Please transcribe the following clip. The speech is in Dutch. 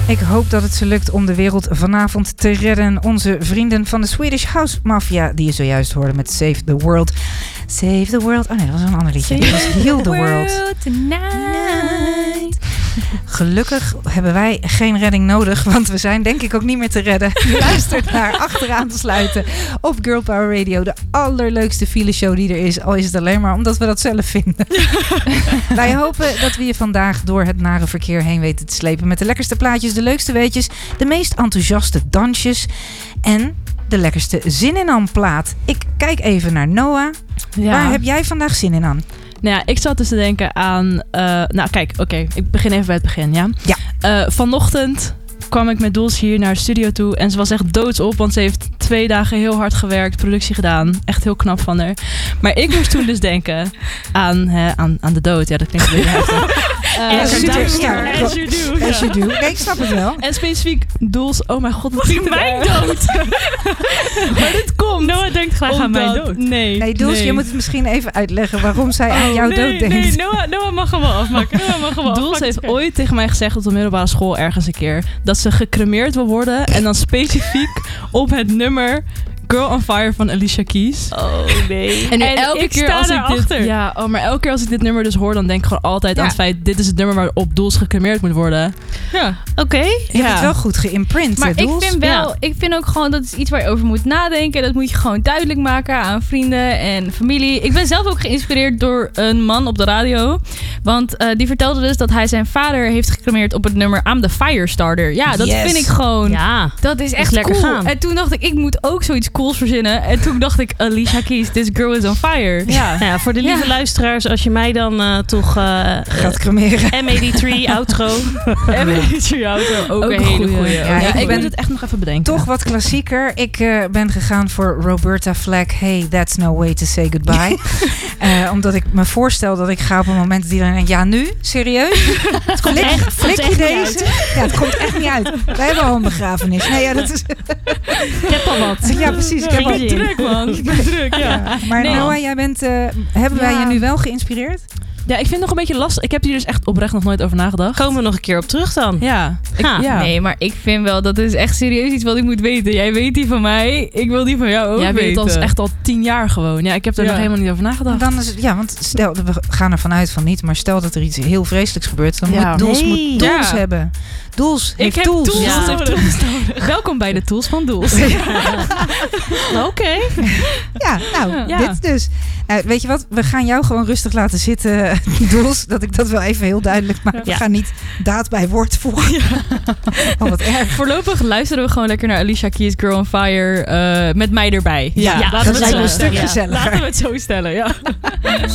Ik hoop dat het ze lukt om de wereld vanavond te redden. Onze vrienden van de Swedish House Mafia, die je zojuist hoorde met Save the World. Save the World. Oh nee, dat was een ander liedje. Dat was Heal the World. Tonight. Gelukkig hebben wij geen redding nodig, want we zijn denk ik ook niet meer te redden. Je luistert naar Achteraan te sluiten op Girl Power Radio. De allerleukste fileshow die er is, al is het alleen maar omdat we dat zelf vinden. Wij hopen dat we je vandaag door het nare verkeer heen weten te slepen met de lekkerste plaatjes, de leukste weetjes, de meest enthousiaste dansjes en de lekkerste zin in aan plaat. Ik kijk even naar Noah. Ja. Waar heb jij vandaag zin in aan? Nou ja, ik zat dus te denken aan... ik begin even bij het begin, ja? Ja. Vanochtend kwam ik met Doels hier naar de studio toe en ze was echt doodsop, want ze heeft 2 dagen heel hard gewerkt, productie gedaan. Echt heel knap van haar. Maar ik moest toen dus denken aan de dood. Ja, dat klinkt een beetje heftig. As you do. Nee, ik snap het wel. En specifiek Doels, oh mijn god, wat klinkt mijn dood. Maar dit komt. Noah denkt graag aan mijn dood. Nee, Doels, je moet het misschien even uitleggen waarom zij aan jouw dood denkt. Nee, Noah mag hem wel afmaken. Doels heeft ooit tegen mij gezegd op de middelbare school ergens een keer dat ze gecremeerd wil worden en dan specifiek op het nummer Girl on Fire van Alicia Keys. Oh nee. En elke keer als ik dit, maar elke keer als ik dit nummer dus hoor, dan denk ik gewoon altijd aan het feit, dit is het nummer waarop Doels gecremeerd moet worden. Ja. Oké. Je hebt het wel goed geïmprint, maar Doels. ik vind ook gewoon dat is iets waar je over moet nadenken. Dat moet je gewoon duidelijk maken aan vrienden en familie. Ik ben zelf ook geïnspireerd door een man op de radio. Want die vertelde dus dat hij zijn vader heeft gecremeerd op het nummer I'm the Firestarter. Ja, dat vind ik gewoon... Ja, dat is echt lekker cool. gaan. En toen dacht ik moet ook zoiets cools verzinnen. En toen dacht ik, Alicia Keys, this girl is on fire. Ja. Nou ja, voor de lieve luisteraars, als je mij dan toch... gaat cremeren. M83 outro. M83 outro, ook een hele goeie. Ja, ik moet het echt nog even bedenken. Toch wat klassieker. Ik ben gegaan voor Roberta Flack. Hey, that's no way to say goodbye. Omdat ik me voorstel dat ik ga op een moment dat iedereen denkt, ja nu? Serieus? Flik je deze? Ja, het komt echt niet uit. Wij hebben al een begrafenis. Nee, ja, dat is... Ik heb al wat. Ja, precies. Ik heb al druk, man. Ik ben druk, ja. Maar Noah, jij bent... hebben wij je nu wel geïnspireerd? Ja, ik vind het nog een beetje lastig. Ik heb hier dus echt oprecht nog nooit over nagedacht. Komen we nog een keer op terug dan? Ja. Nee, maar ik vind wel, dat is echt serieus iets wat ik moet weten. Jij weet die van mij, ik wil die van jou ook weten. Jij weet het echt al 10 jaar gewoon. Ja, ik heb er nog helemaal niet over nagedacht. Dan is het, want stel, we gaan ervan uit van niet, maar stel dat er iets heel vreselijks gebeurt, dan moet Doels hebben. Doels heeft tools. Ja. Welkom bij de tools van Doels. Oké. Ja, dit dus. Nou, weet je wat? We gaan jou gewoon rustig laten zitten, Doels. Dat ik dat wel even heel duidelijk maak. We gaan niet daad bij woord voegen. Ja. Oh, wat erg. Voorlopig luisteren we gewoon lekker naar Alicia Keys Girl on Fire met mij erbij. Ja, dat lijkt me een stuk gezelliger. Laten we het zo stellen, ja.